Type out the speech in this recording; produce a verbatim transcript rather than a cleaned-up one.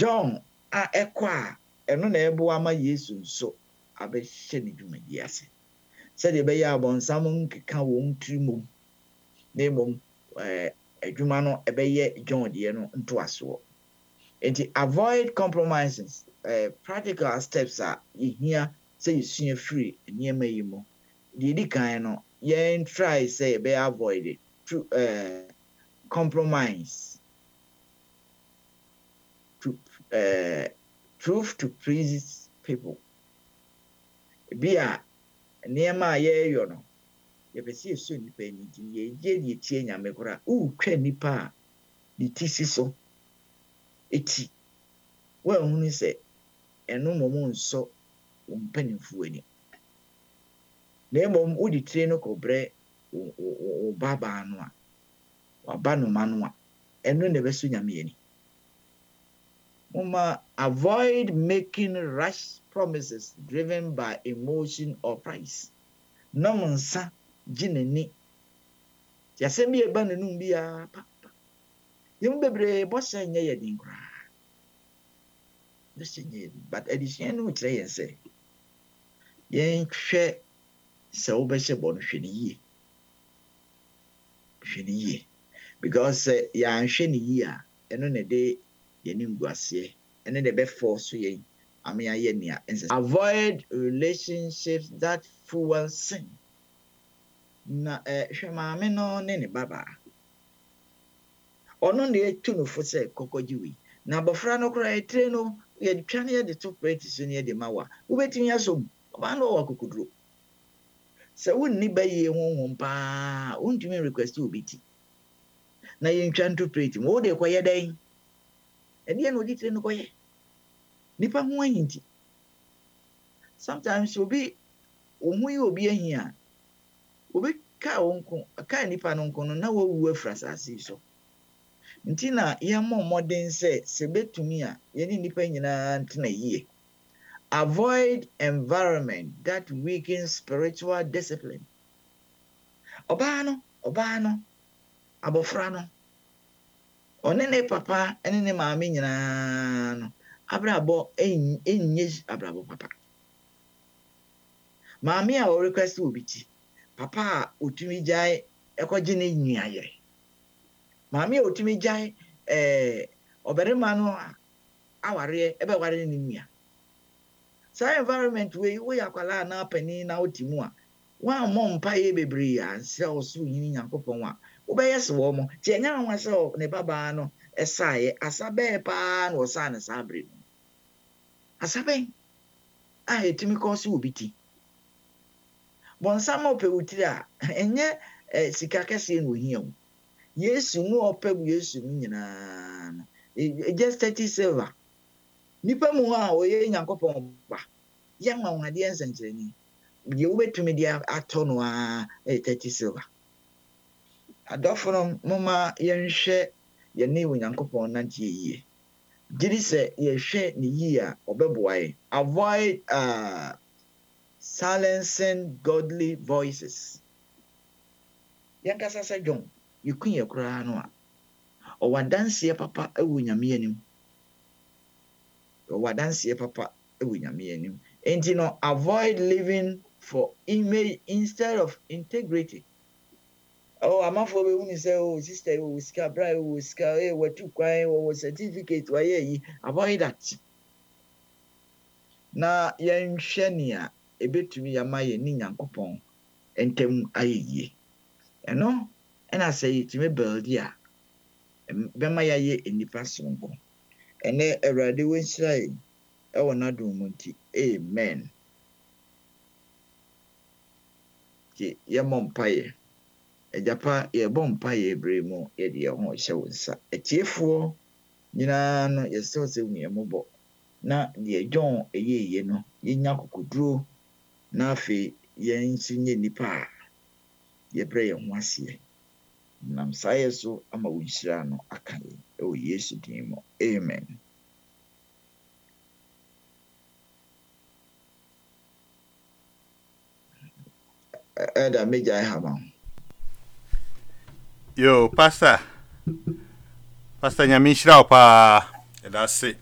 John a ekwa eno na ebo ama Yesu nso abehye ne dwumadi ase said ye be ya bonsam nkeka wo ntirimom na emom eh adwuma no ebeye John de no ntoaso enti avoid compromises uh, practical steps are here say you see free niema yi mo de di kan no yen try say be avoid it through uh, compromise to uh, truth to please people be a niema ye yo no ye be see so nipa ni di ye ye ye tie nyame kora u twa nipa di tisi so eti wa hunu se eno momo nso umpanimfu ani na emom udi tire no kobre o baba no a waba no ma no a eno ne beso nyame ani mama avoid making rash promises driven by emotion or price no monsa ginani yasem bi eba nanum bia papa yem bebre bo sanye ye din kra desenye but edition no tire yen se yen hwe se wo be se bo no hwe ni yi hwe ni yi because uh, ya hwe ni yi a eno ne de ye ni nguase eno de be force ye ame aye ni a avoid relationships that fuel sin na eh hwe maame no ne ne baba ono ne etu no fo se kokojiwi na abofra no kora etre no ye twa ne ye de to practice ne ye de mawa wo betimi asom ba no wa kokudro se wonni baye honhom pa untumi request obiti na ye ntwa nto prate mo de koye dan ene no ditre no koye nipa ho ahinti sometimes obi ohu yi obi ahia obi ka wonko ka nipa no nko no na wo wu afrasase so ntina ye mo modern se se betumi a ye ni nipa nyina ntina yie avoid environment that weakens spiritual discipline oba no oba no abofra no onene papa ene ne maame nyina no abrabo enye abrabo papa maame a o request obiti papa otumi jai ekoje ne nnuaye maame a otumi jai eh oberema no aware ebe ware ne nnua sa environment we we yakwala na pani na otimu a wa mo mpa ye bebre ya nse oso yini nyankopon a obeyese wo mo ti enya nwa se ne baba no esaye asabe pa na osa na sabre no asabe a etimi ko so obiti bonsam opewutiri a enye sika kese no hia wo Yesu no opebu Yesu nyina no just thirty silver nipa mu a oye nyankopon ba ye nwanwade ensankyereni ye wobetumi dia atono a thirty silver adofo mama yenhwe ye ne nyankopon nante yie giri se ye hwe ne yie a obeboae avoid uh silencing godly voices yankasa sa John yekun ye kura no a o wadanse papa ewu nyame anim o wadanse papa ewu nyame anim enti no avoid living for image instead of integrity oh amafo be uni say oh sister oh ska bra oh ska eh watu kwan oh certificate wa yi avoid that na yenhwe ne a ebetumi yama ye ni nyankopon entem ayeye eno ena say timi build ya bema ya ye enipa sonko ene awrade wensirai e wona domunti amen ki ye mompaye ejapa ye bompaye bremu ye de ho hye wonsa etiefo nyina no ye se se wiembo na de John eyeye no yenya kokuduro na afi ye nsinye nipa ye bre ye ho ase nam saye so ama wonhyira no akan e o Yesu din mo amen. Ada meja haba yo pastor pastor nyame hyira pa that's it